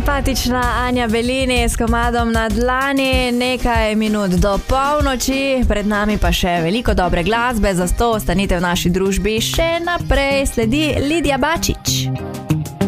Simpatična Anja Belini s komadom Na dlani, nekaj minut do polnoči, pred nami pa še veliko dobre glasbe, zato ostanite v naši družbi še naprej, sledi Lidija Bačič.